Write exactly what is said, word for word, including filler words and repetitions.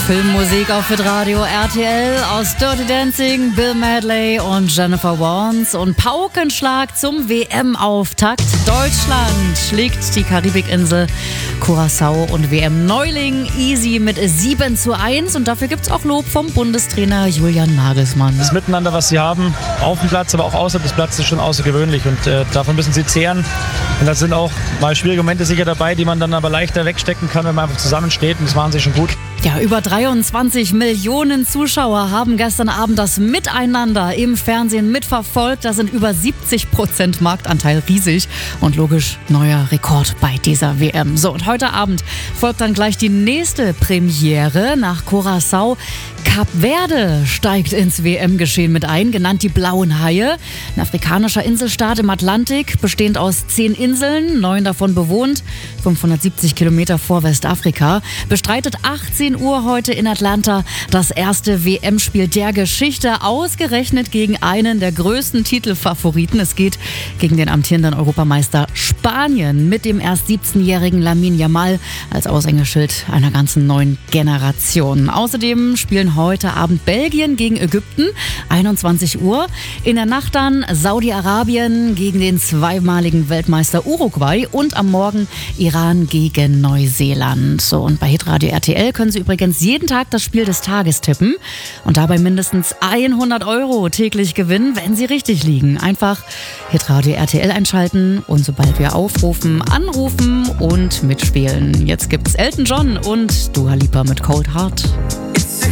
Filmmusik auf Hitradio R T L aus Dirty Dancing, Bill Medley und Jennifer Warnes und Paukenschlag zum W M-Auftakt. Deutschland schlägt die Karibikinsel Curaçao und W M-Neuling easy mit sieben zu eins und dafür gibt's auch Lob vom Bundestrainer Julian Nagelsmann. Das Miteinander, was sie haben, auf dem Platz, aber auch außerhalb des Platzes, ist schon außergewöhnlich und äh, davon müssen sie zehren. Und da sind auch mal schwierige Momente sicher dabei, die man dann aber leichter wegstecken kann, wenn man einfach zusammensteht, und das machen sie schon gut. Ja, über dreiundzwanzig Millionen Zuschauer haben gestern Abend das Miteinander im Fernsehen mitverfolgt. Da sind über siebzig Prozent Marktanteil, riesig und logisch neuer Rekord bei dieser W M. So, und heute Abend folgt dann gleich die nächste Premiere nach Curaçao. Kap Verde steigt ins W M-Geschehen mit ein, genannt die Blauen Haie. Ein afrikanischer Inselstaat im Atlantik, bestehend aus zehn Inseln, neun davon bewohnt, fünfhundertsiebzig Kilometer vor Westafrika, bestreitet achtzehn Uhr heute in Atlanta das erste W M-Spiel der Geschichte, ausgerechnet gegen einen der größten Titelfavoriten. Es geht gegen den amtierenden Europameister Spanien mit dem erst siebzehnjährigen Lamine Yamal als Aushängeschild einer ganzen neuen Generation. Außerdem spielen heute Abend Belgien gegen Ägypten, einundzwanzig Uhr. In der Nacht dann Saudi-Arabien gegen den zweimaligen Weltmeister Uruguay und am Morgen Iran gegen Neuseeland. So, und bei Hitradio R T L können Sie übrigens jeden Tag das Spiel des Tages tippen und dabei mindestens hundert Euro täglich gewinnen, wenn Sie richtig liegen. Einfach Hitradio R T L einschalten und sobald wir aufrufen, anrufen und mitspielen. Jetzt gibt's Elton John und Dua Lipa mit Cold Heart.